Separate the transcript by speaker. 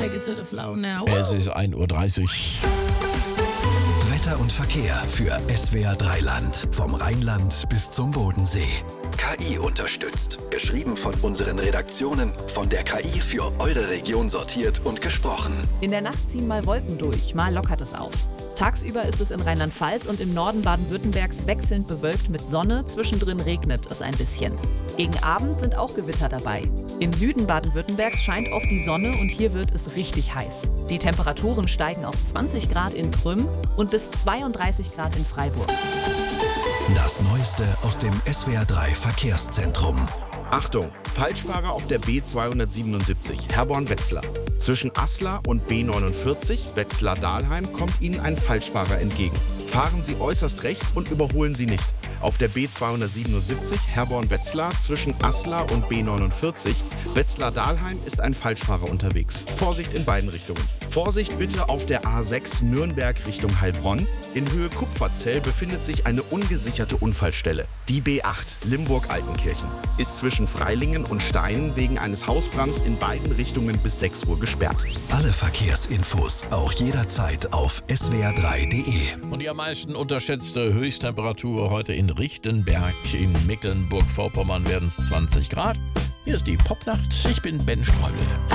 Speaker 1: take it to the flow now.
Speaker 2: Es ist 1:30 Uhr.
Speaker 3: Wetter und Verkehr für SWR 3 Land. Vom Rheinland bis zum Bodensee. KI unterstützt. Geschrieben von unseren Redaktionen, von der KI für eure Region sortiert und gesprochen.
Speaker 4: In der Nacht ziehen mal Wolken durch, mal lockert es auf. Tagsüber ist es in Rheinland-Pfalz und im Norden Baden-Württembergs wechselnd bewölkt mit Sonne, zwischendrin regnet es ein bisschen. Gegen Abend sind auch Gewitter dabei. Im Süden Baden-Württembergs scheint oft die Sonne und hier wird es richtig heiß. Die Temperaturen steigen auf 20 Grad in Prüm und bis 32 Grad in Freiburg.
Speaker 3: Das Neueste aus dem SWR 3 Verkehrszentrum.
Speaker 5: Achtung, Falschfahrer auf der B277, Herborn-Wetzlar. Zwischen Aslar und B49, Wetzlar-Dahlheim, kommt Ihnen ein Falschfahrer entgegen. Fahren Sie äußerst rechts und überholen Sie nicht. Auf der B277, Herborn-Wetzlar, zwischen Aslar und B49, Wetzlar-Dahlheim, ist ein Falschfahrer unterwegs. Vorsicht in beiden Richtungen. Vorsicht bitte auf der A6 Nürnberg Richtung Heilbronn. In Höhe Kupferzell befindet sich eine ungesicherte Unfallstelle. Die B8 Limburg-Altenkirchen ist zwischen Freilingen und Steinen wegen eines Hausbrands in beiden Richtungen bis 6 Uhr gesperrt.
Speaker 3: Alle Verkehrsinfos auch jederzeit auf swr3.de.
Speaker 2: Und die am meisten unterschätzte Höchsttemperatur heute in Richtenberg in Mecklenburg-Vorpommern werden es 20 Grad. Hier ist die Popnacht. Ich bin Ben Streubel.